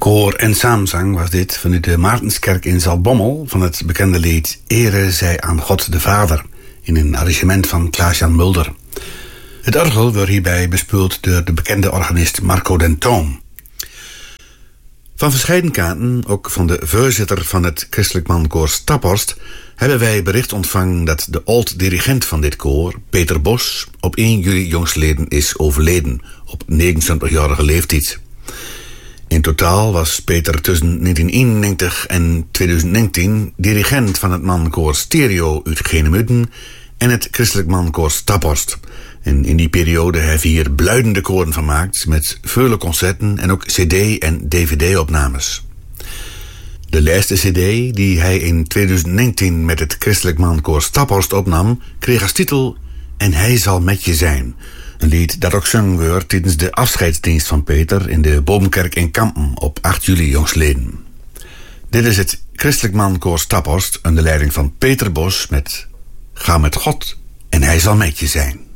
Koor en saamzang was dit vanuit de Maartenskerk in Zaltbommel van het bekende lied Ere zij aan God de Vader in een arrangement van Klaas-Jan Mulder. Het orgel werd hierbij bespeeld door de bekende organist Marco Dentoom. Van verscheiden kanten, ook van de voorzitter van het Christelijk Mannenkoor Staphorst, hebben wij bericht ontvangen dat de oud-dirigent van dit koor, Peter Bos, op 1 juli jongstleden is overleden, op 29-jarige leeftijd. In totaal was Peter tussen 1991 en 2019 dirigent van het mannenkoor Stereo uit Genemuiden en het Christelijk Mannenkoor Staphorst. En in die periode heeft hij hier bluidende koren van gemaakt met vele concerten en ook cd- en dvd-opnames. De laatste cd die hij in 2019 met het Christelijk Mannenkoor Staphorst opnam, kreeg als titel En hij zal met je zijn. Een lied dat ook zong werd tijdens de afscheidsdienst van Peter in de Boomkerk in Kampen op 8 juli jongstleden. Dit is het Christelijk Mannenkoor Staphorst onder leiding van Peter Bos met Ga met God en hij zal met je zijn.